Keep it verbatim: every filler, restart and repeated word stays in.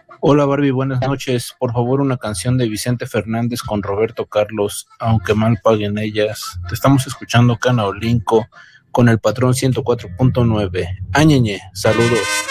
Hola Barbie, buenas noches. Por favor, una canción de Vicente Fernández con Roberto Carlos, aunque mal paguen ellas. Te estamos escuchando, Cana Olinco, con el patrón ciento cuatro punto nueve. Añeñe, saludos.